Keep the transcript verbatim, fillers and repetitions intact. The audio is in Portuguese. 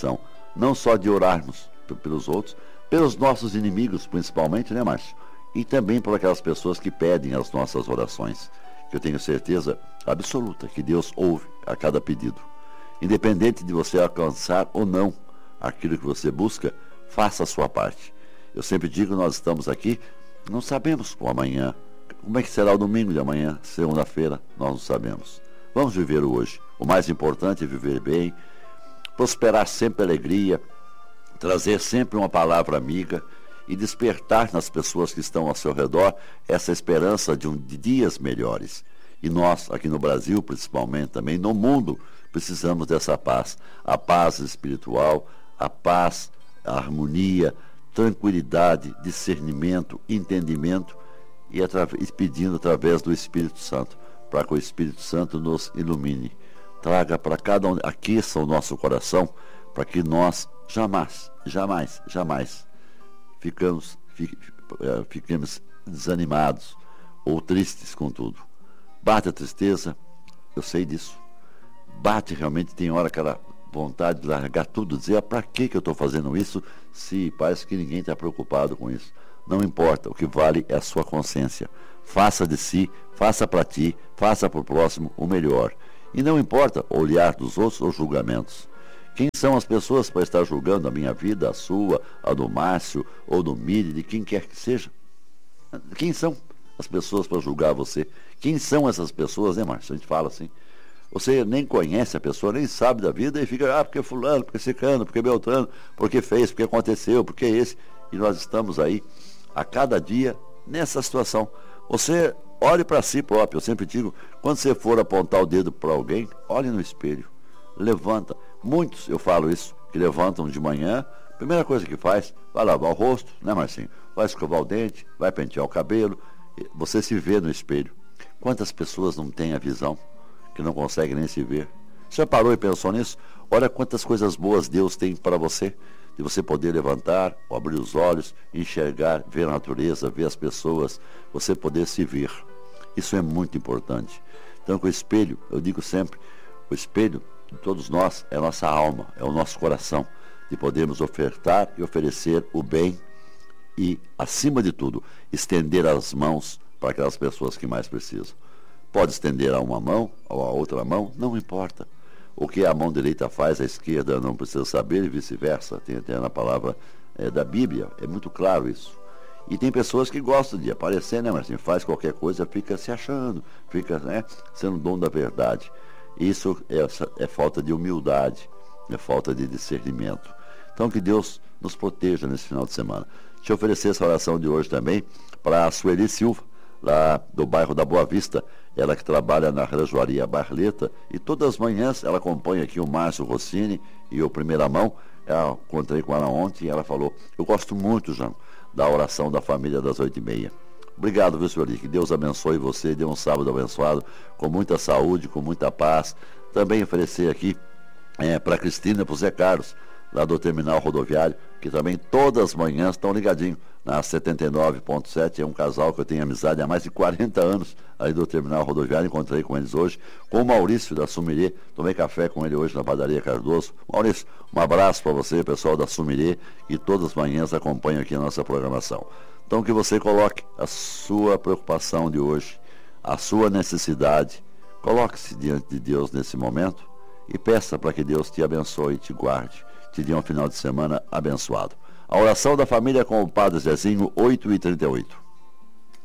condição, não só de orarmos pelos outros, pelos nossos inimigos principalmente, né, Márcio? E também por aquelas pessoas que pedem as nossas orações, que eu tenho certeza absoluta que Deus ouve a cada pedido. Independente de você alcançar ou não aquilo que você busca, faça a sua parte. Eu sempre digo, nós estamos aqui, não sabemos o amanhã. Como é que será o domingo de amanhã, segunda-feira, nós não sabemos. Vamos viver o hoje. O mais importante é viver bem, prosperar sempre alegria, trazer sempre uma palavra amiga e despertar nas pessoas que estão ao seu redor essa esperança de, um, de dias melhores. E nós, aqui no Brasil, principalmente também, no mundo, precisamos dessa paz. A paz espiritual, a paz, a harmonia, tranquilidade, discernimento, entendimento e, e pedindo através do Espírito Santo, para que o Espírito Santo nos ilumine. Traga para cada um, aqueça o nosso coração, para que nós jamais, jamais, jamais ficamos, fique, fiquemos desanimados ou tristes com tudo. Bate a tristeza, eu sei disso. Bate realmente, tem hora aquela vontade de largar tudo, dizer, ah, para que que eu estou fazendo isso, se parece que ninguém está preocupado com isso. Não importa, o que vale é a sua consciência. Faça de si, faça para ti, faça para o próximo o melhor. E não importa o olhar dos outros ou julgamentos. Quem são as pessoas para estar julgando a minha vida, a sua, a do Márcio, ou do Miri, de quem quer que seja? Quem são as pessoas para julgar você? Quem são essas pessoas, né, Márcio? A gente fala assim. Você nem conhece a pessoa, nem sabe da vida e fica, ah, porque fulano, porque ciclano, porque beltrano, porque fez, porque aconteceu, porque esse. E nós estamos aí, a cada dia, nessa situação. Você olhe para si próprio. Eu sempre digo, quando você for apontar o dedo para alguém, olhe no espelho. Levanta. Muitos, eu falo isso, que levantam de manhã, primeira coisa que faz, vai lavar o rosto, né, Marcinho? Vai escovar o dente, vai pentear o cabelo. Você se vê no espelho. Quantas pessoas não têm a visão, que não conseguem nem se ver? Você já parou e pensou nisso? Olha quantas coisas boas Deus tem para você, de você poder levantar, abrir os olhos, enxergar, ver a natureza, ver as pessoas, você poder se ver. Isso é muito importante. Então, com o espelho, eu digo sempre, o espelho de todos nós é a nossa alma, é o nosso coração, de podermos ofertar e oferecer o bem e, acima de tudo, estender as mãos para aquelas pessoas que mais precisam. Pode estender a uma mão ou a outra mão, não importa. O que a mão direita faz, a esquerda não precisa saber e vice-versa. Tem até na palavra é, da Bíblia, é muito claro isso. E tem pessoas que gostam de aparecer, né, mas assim, faz qualquer coisa, fica se achando, fica, né, sendo dono da verdade. Isso é, é falta de humildade, é falta de discernimento. Então que Deus nos proteja nesse final de semana. Deixa eu oferecer essa oração de hoje também para a Sueli Silva, lá do bairro da Boa Vista, ela que trabalha na Relojoaria Barleta, e todas as manhãs ela acompanha aqui o Márcio Rossini e o Primeira Mão. Eu encontrei com ela ontem e ela falou, eu gosto muito, João, da oração da família das oito e meia. Obrigado, viu, senhor? Que Deus abençoe você, dê um sábado abençoado, com muita saúde, com muita paz. Também oferecer aqui é, para a Cristina e para o Zé Carlos, lá do terminal rodoviário, que também todas as manhãs estão ligadinhos na setenta e nove ponto sete. É um casal que eu tenho amizade há mais de quarenta anos aí do terminal rodoviário. Encontrei com eles hoje, com o Maurício da Sumirê. Tomei café com ele hoje na padaria Cardoso. Maurício, um abraço para você, pessoal da Sumirê, que todas as manhãs acompanham aqui a nossa programação. Então que você coloque a sua preocupação de hoje, a sua necessidade, coloque-se diante de Deus nesse momento e peça para que Deus te abençoe e te guarde, te dê um final de semana abençoado. A oração da família com o Padre Zezinho, oito e trinta e oito.